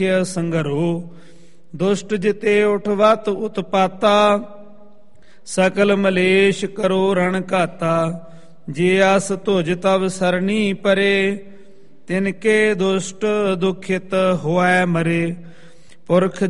ਸੰਘਰੋ ਦੁਸ਼ਟ ਜਿਤੇ ਉਠਵਤ ਉਤਪਾਤਾ ਸਕਲ ਮਲੇਸ਼ ਕਰੋ ਰਣ ਘਾਤਾ ਜੇ ਆਸ ਧੁਜ ਤਬ ਸਰਣੀ ਪਰੇ ਤਿਨਕੇ ਦੁਸ਼ਟ ਦੁਖਿਤ ਹੋਇ ਮਰੇ ਪੁਰਖ